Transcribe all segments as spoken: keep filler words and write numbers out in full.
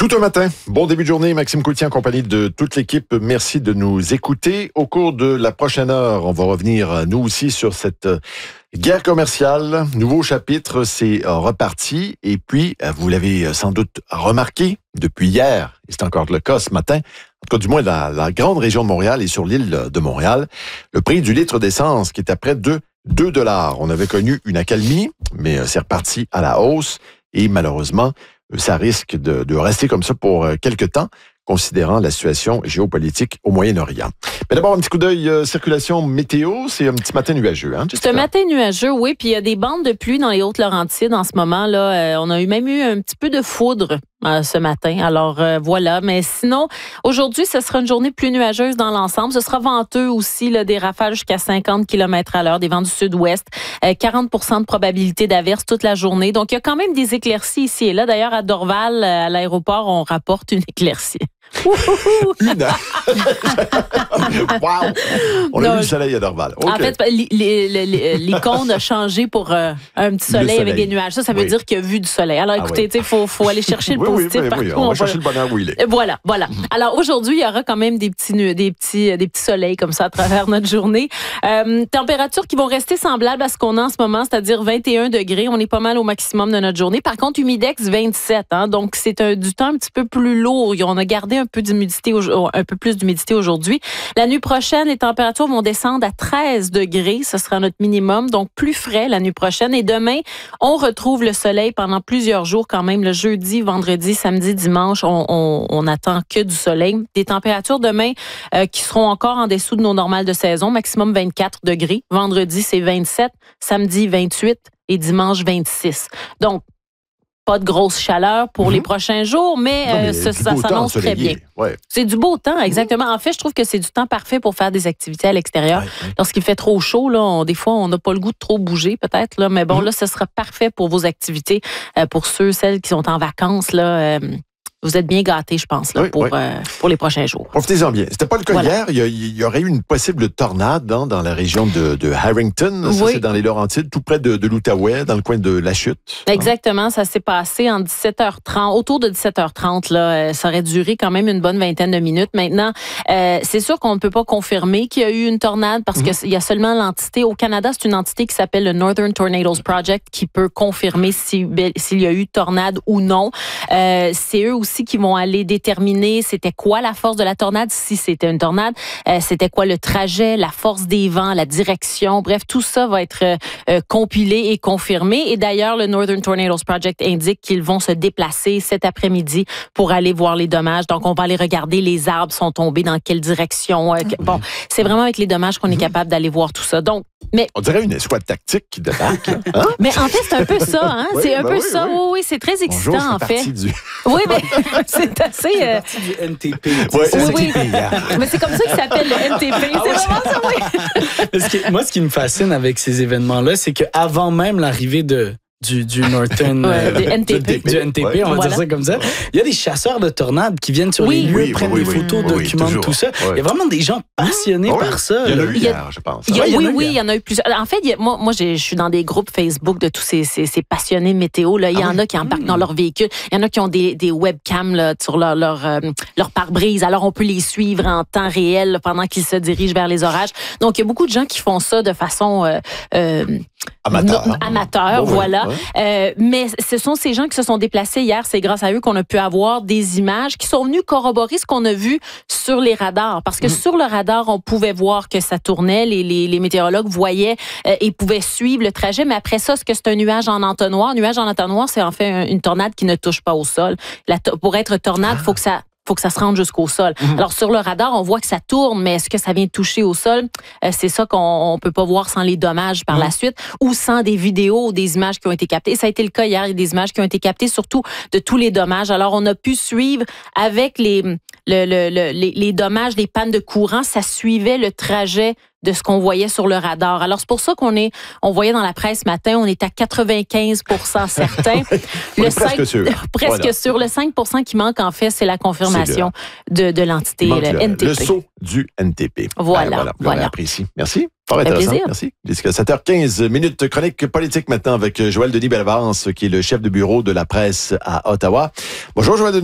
Tout un matin. Bon début de journée. Maxime Coutier en compagnie de toute l'équipe. Merci de nous écouter. Au cours de la prochaine heure, on va revenir, nous aussi, sur cette guerre commerciale. Nouveau chapitre, c'est reparti. Et puis, vous l'avez sans doute remarqué depuis hier, et c'est encore le cas ce matin, en tout cas du moins dans la grande région de Montréal et sur l'île de Montréal, le prix du litre d'essence qui est à près de deux dollars. On avait connu une accalmie, mais c'est reparti à la hausse. Et malheureusement, ça risque de, de rester comme ça pour quelque temps, considérant la situation géopolitique au Moyen-Orient. Mais d'abord, un petit coup d'œil euh, circulation météo. C'est un petit matin nuageux, hein, Jessica? C'est un matin nuageux, oui. Puis il y a des bandes de pluie dans les Hautes-Laurentides en ce moment. Là, euh, on a eu même eu un petit peu de foudre euh, ce matin. Alors euh, voilà. Mais sinon, aujourd'hui, ce sera une journée plus nuageuse dans l'ensemble. Ce sera venteux aussi, là, des rafales jusqu'à cinquante kilomètres à l'heure, des vents du sud-ouest. Euh, quarante pour cent de probabilité d'averse toute la journée. Donc il y a quand même des éclaircies ici et là. D'ailleurs, à Dorval, à l'aéroport, on rapporte une éclaircie. Une wow! On a non, eu le soleil à Dorval. Okay. En fait, l'icône a changé pour euh, un petit soleil, soleil avec des nuages. Ça, ça veut oui. dire qu'il y a vu du soleil. Alors, écoutez, il ah, oui. faut, faut aller chercher le oui, positif oui, partout. Oui, on va chercher le bonheur où il est. Voilà, voilà. Mm-hmm. Alors, aujourd'hui, il y aura quand même des petits, des petits, des petits soleils comme ça à travers notre journée. Euh, températures qui vont rester semblables à ce qu'on a en ce moment, c'est-à-dire vingt et un degrés. On est pas mal au maximum de notre journée. Par contre, humidex vingt-sept. Hein, donc, c'est un, du temps un petit peu plus lourd. On a gardé un peu d'humidité, un peu plus d'humidité aujourd'hui. La nuit prochaine, les températures vont descendre à treize degrés. Ce sera notre minimum, donc plus frais la nuit prochaine. Et demain, on retrouve le soleil pendant plusieurs jours quand même. Le jeudi, vendredi, samedi, dimanche, on, on, on attend que du soleil. Des températures demain euh, qui seront encore en dessous de nos normales de saison, maximum vingt-quatre degrés. Vendredi, c'est vingt-sept, samedi, vingt-huit et dimanche, vingt-six. Donc, pas de grosse chaleur pour mmh. les prochains jours, mais, non, mais euh, ça, ça s'annonce très bien. Ouais. C'est du beau temps, exactement. En fait, je trouve que c'est du temps parfait pour faire des activités à l'extérieur. Ouais, ouais. Lorsqu'il fait trop chaud, là, on, des fois, on n'a pas le goût de trop bouger, peut-être, là, mais bon, mmh. là, ce sera parfait pour vos activités, euh, pour ceux, celles qui sont en vacances, là. Euh, Vous êtes bien gâtés, je pense, là, oui, pour, oui. Euh, pour les prochains jours. Profitez-en bien. C'était pas le cas voilà. hier. Il y, a, il y aurait eu une possible tornade hein, dans la région de, de Harrington. Ça, oui. c'est dans les Laurentides, tout près de, de l'Outaouais, dans le coin de La Chute. Exactement. Hein. Ça s'est passé en dix-sept heures trente, autour de dix-sept heures trente. Là, ça aurait duré quand même une bonne vingtaine de minutes. Maintenant, euh, c'est sûr qu'on ne peut pas confirmer qu'il y a eu une tornade parce mm-hmm. qu'il y a seulement l'entité. Au Canada, c'est une entité qui s'appelle le Northern Tornadoes Project qui peut confirmer si, s'il y a eu tornade ou non. Euh, c'est eux aussi qui vont aller déterminer c'était quoi la force de la tornade, si c'était une tornade, euh, c'était quoi le trajet, la force des vents, la direction, bref, tout ça va être euh, compilé et confirmé. Et d'ailleurs, le Northern Tornadoes Project indique qu'ils vont se déplacer cet après-midi pour aller voir les dommages. Donc, on va aller regarder les arbres sont tombés dans quelle direction. Euh, que, bon, c'est vraiment avec les dommages qu'on est capable d'aller voir tout ça. Donc, mais on dirait une escouade tactique qui débarque. Hein? Mais en fait, c'est un peu ça. Hein? Oui, c'est un ben peu oui, ça. Oui, oui, oui c'est très excitant, Bonjour, en fait. Du... Oui, mais c'est assez... Euh... C'est du N T P. Oui, oui, oui. Mais c'est comme ça qu'il s'appelle, le N T P. Ah, c'est oui, vraiment ça, oui. Ce qui, moi, ce qui me fascine avec ces événements-là, c'est qu'avant même l'arrivée de... Du, du Northern ouais, euh, du N T P, du N T P ouais, on va voilà. dire ça comme ça. Il y a des chasseurs de tornades qui viennent sur oui. les lieux, oui, prennent oui, des oui, photos, oui, documentent oui, tout ça. Ouais. Il y a vraiment des gens passionnés ouais. par ça. Il y en a eu il y a, hier, je pense. Il y a, ouais, oui, il y oui, il y en a eu plusieurs. En fait, il y a, moi, moi je suis dans des groupes Facebook de tous ces, ces, ces passionnés de météo. Là. Il y ah en oui. a qui embarquent mmh. dans leur véhicule. Il y en a qui ont des, des webcams là, sur leur, leur, euh, leur pare-brise. Alors, on peut les suivre en temps réel là, pendant qu'ils se dirigent vers les orages. Donc, il y a beaucoup de gens qui font ça de façon... Euh, euh, Amateur. No, amateur, bon, voilà. Oui, oui. Euh, mais ce sont ces gens qui se sont déplacés hier. C'est grâce à eux qu'on a pu avoir des images qui sont venues corroborer ce qu'on a vu sur les radars. Parce que mmh. sur le radar, on pouvait voir que ça tournait. Les, les, les météorologues voyaient euh, et pouvaient suivre le trajet. Mais après ça, ce que c'est un nuage en entonnoir? Un nuage en entonnoir, c'est en fait une tornade qui ne touche pas au sol. La to- pour être tornade, il ah. faut que ça... faut que ça se rende jusqu'au sol. Mmh. Alors, sur le radar, on voit que ça tourne, mais est-ce que ça vient toucher au sol? Euh, c'est ça qu'on ne peut pas voir sans les dommages par mmh. la suite ou sans des vidéos ou des images qui ont été captées. Ça a été le cas hier. Il y a des images qui ont été captées, surtout de tous les dommages. Alors, on a pu suivre avec les, le, le, le, les, les dommages, les pannes de courant. Ça suivait le trajet de ce qu'on voyait sur le radar. Alors, c'est pour ça qu'on est, on voyait dans la presse ce matin, on est à quatre-vingt-quinze pour cent certain. le cinq, presque sûr. Presque voilà. sûr. Le cinq pour cent qui manque, en fait, c'est la confirmation de, de l'entité, le, le N T P. Le saut du N T P. Voilà. Ben, voilà. voilà. Apprécie. Merci. Fort intéressant. Plaisir. Merci. Jusqu'à sept heures quinze minutes, chronique politique maintenant avec Joël Denis Bellavance, qui est le chef de bureau de la presse à Ottawa. Bonjour, Joël Denis.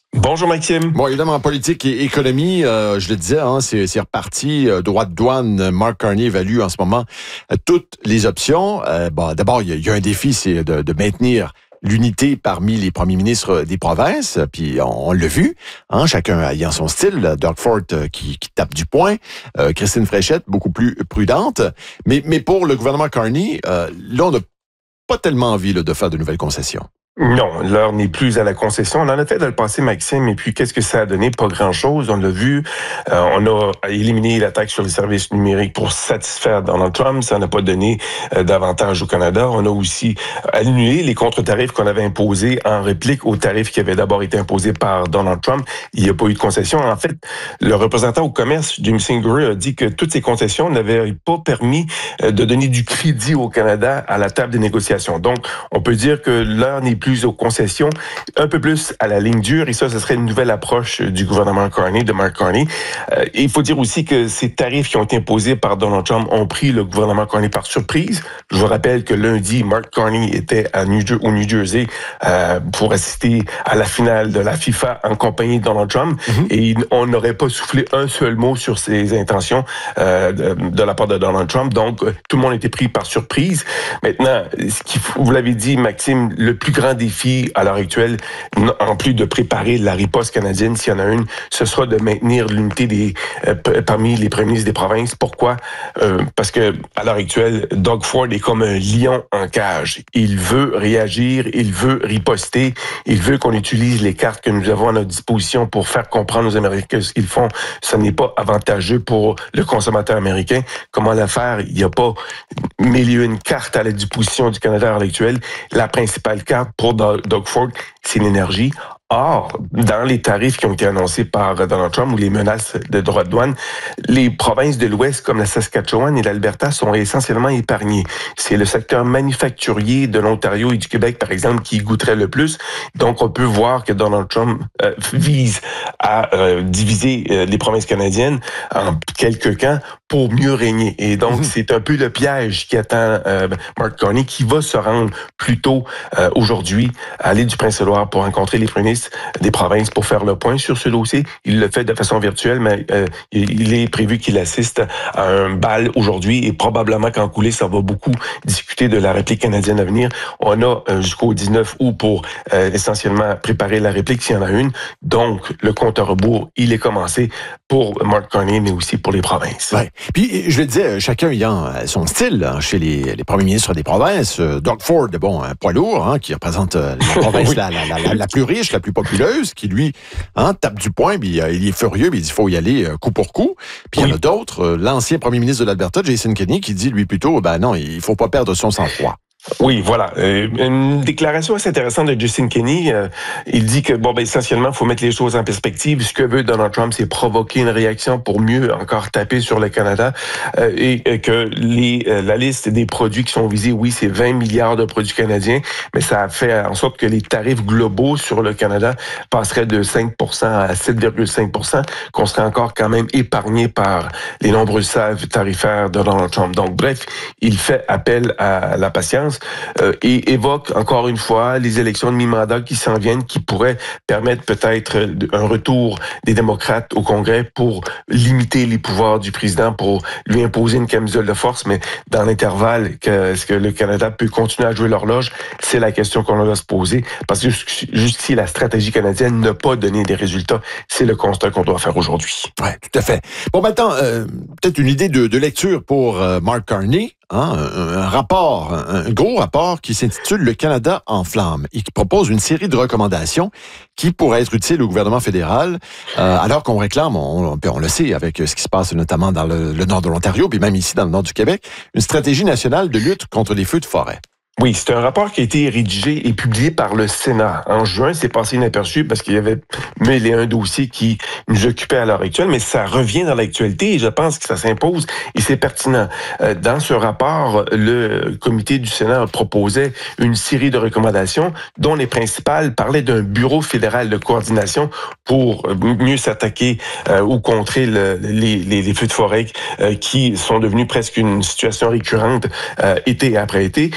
Bonjour Maxime. Bon, évidemment, en politique et économie, euh, je le disais, hein, c'est, c'est reparti. Euh, droit de douane, Mark Carney évalue en ce moment euh, toutes les options. Euh, bon, d'abord, il y, y a un défi, c'est de, de maintenir l'unité parmi les premiers ministres des provinces, puis on, on l'a vu, hein, chacun ayant son style. Doug Ford euh, qui, qui tape du poing, euh, Christine Fréchette beaucoup plus prudente. Mais, mais pour le gouvernement Carney, euh, là, on n'a pas tellement envie là, de faire de nouvelles concessions. Non, l'heure n'est plus à la concession. On en a fait dans le passé, Maxime, et puis qu'est-ce que ça a donné? Pas grand-chose. On l'a vu. Euh, on a éliminé la taxe sur les services numériques pour satisfaire Donald Trump. Ça n'a pas donné euh, d'avantage au Canada. On a aussi annulé les contre-tarifs qu'on avait imposés en réplique aux tarifs qui avaient d'abord été imposés par Donald Trump. Il n'y a pas eu de concession. En fait, le représentant au commerce, Jim Singlery, a dit que toutes ces concessions n'avaient pas permis euh, de donner du crédit au Canada à la table des négociations. Donc, on peut dire que l'heure n'est plus aux concessions, un peu plus à la ligne dure, et ça, ce serait une nouvelle approche du gouvernement Carney, de Mark Carney. Euh, il faut dire aussi que ces tarifs qui ont été imposés par Donald Trump ont pris le gouvernement Carney par surprise. Je vous rappelle que lundi, Mark Carney était à New Jer- au New Jersey euh, pour assister à la finale de la FIFA en compagnie de Donald Trump, mm-hmm. et on n'aurait pas soufflé un seul mot sur ses intentions euh, de, de la part de Donald Trump. Donc, tout le monde était pris par surprise. Maintenant, ce qui, vous l'avez dit, Maxime, le plus grand défi à l'heure actuelle, en plus de préparer la riposte canadienne, s'il y en a une, ce sera de maintenir l'unité des euh, parmi les premiers ministres des provinces. Pourquoi? Euh, parce que à l'heure actuelle, Doug Ford est comme un lion en cage. Il veut réagir, il veut riposter, il veut qu'on utilise les cartes que nous avons à notre disposition pour faire comprendre aux Américains que ce qu'ils font, ce n'est pas avantageux pour le consommateur américain. Comment le faire? Il n'y a pas mille et une cartes à la disposition du Canada à l'heure actuelle. La principale carte pour Doug Ford, c'est l'énergie. Or, dans les tarifs qui ont été annoncés par Donald Trump ou les menaces de droits de douane, les provinces de l'Ouest comme la Saskatchewan et l'Alberta sont essentiellement épargnées. C'est le secteur manufacturier de l'Ontario et du Québec, par exemple, qui goûterait le plus. Donc, on peut voir que Donald Trump euh, vise à euh, diviser euh, les provinces canadiennes en quelques camps pour mieux régner. Et donc, mmh. c'est un peu le piège qui attend euh, Mark Carney, qui va se rendre plus tôt euh, aujourd'hui à l'île du Prince-Édouard pour rencontrer les premiers ministres des provinces pour faire le point sur ce dossier. Il le fait de façon virtuelle, mais euh, il est prévu qu'il assiste à un bal aujourd'hui et probablement qu'en coulisses, ça va beaucoup discuter de la réplique canadienne à venir. On a euh, jusqu'au dix-neuf août pour euh, essentiellement préparer la réplique s'il y en a une. Donc, le compte à rebours, il est commencé pour Mark Carney, mais aussi pour les provinces. Ouais. Puis, je le disais, chacun ayant son style hein, chez les, les premiers ministres des provinces. Doug Ford, bon, un poids lourd, hein, qui représente la province oui. la, la, la, la plus riche, la plus populeuse, qui lui hein, tape du poing, puis euh, il est furieux, puis il dit qu'il faut y aller euh, coup pour coup. Puis il oui. y en a d'autres, euh, l'ancien premier ministre de l'Alberta, Jason Kenney, qui dit lui plutôt, ben non, il faut pas perdre son sang-froid. Oui, voilà. Euh, une déclaration assez intéressante de Jason Kenney. Euh, il dit que, bon, ben, essentiellement, il faut mettre les choses en perspective. Ce que veut Donald Trump, c'est provoquer une réaction pour mieux encore taper sur le Canada. Euh, et, et que les, euh, la liste des produits qui sont visés, oui, c'est vingt milliards de produits canadiens, mais ça a fait en sorte que les tarifs globaux sur le Canada passeraient de cinq pour cent à sept virgule cinq pour cent, qu'on serait encore quand même épargné par les nombreuses salves tarifaires de Donald Trump. Donc, bref, il fait appel à la patience. Euh, et évoque encore une fois les élections de mi-mandat qui s'en viennent, qui pourraient permettre peut-être un retour des démocrates au Congrès pour limiter les pouvoirs du président, pour lui imposer une camisole de force. Mais dans l'intervalle, que, est-ce que le Canada peut continuer à jouer l'horloge? C'est la question qu'on doit se poser. Parce que jusqu'ici, la stratégie canadienne n'a pas donné des résultats. C'est le constat qu'on doit faire aujourd'hui. Oui, tout à fait. Bon, maintenant, euh, peut-être une idée de, de lecture pour euh, Mark Carney. Hein, un, un rapport, un, un gros rapport qui s'intitule « Le Canada en flammes » et qui propose une série de recommandations qui pourraient être utiles au gouvernement fédéral, euh, alors qu'on réclame, on, on le sait avec ce qui se passe notamment dans le, le nord de l'Ontario, puis même ici dans le nord du Québec, une stratégie nationale de lutte contre les feux de forêt. Oui, c'est un rapport qui a été rédigé et publié par le Sénat. En juin, c'est passé inaperçu parce qu'il y avait mille et un dossiers qui nous occupaient à l'heure actuelle, mais ça revient dans l'actualité et je pense que ça s'impose et c'est pertinent. Dans ce rapport, le comité du Sénat proposait une série de recommandations dont les principales parlaient d'un bureau fédéral de coordination pour mieux s'attaquer euh, ou contrer le, les, les, les feux de forêt euh, qui sont devenus presque une situation récurrente euh, été après été. La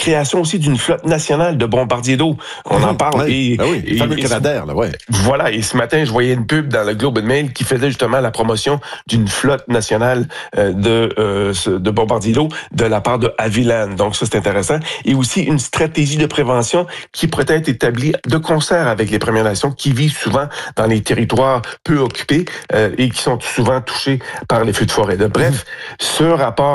création aussi d'une flotte nationale de bombardiers d'eau. On en parle. Oui. Et, ah oui, les fameux Canadair, là, ouais. Voilà, et ce matin, je voyais une pub dans le Globe and Mail qui faisait justement la promotion d'une flotte nationale euh, de, euh, de bombardiers d'eau de la part de Havilland. Donc ça, c'est intéressant. Et aussi une stratégie de prévention qui pourrait être établie de concert avec les Premières Nations qui vivent souvent dans les territoires peu occupés euh, et qui sont souvent touchés par les feux de forêt. Bref, ce rapport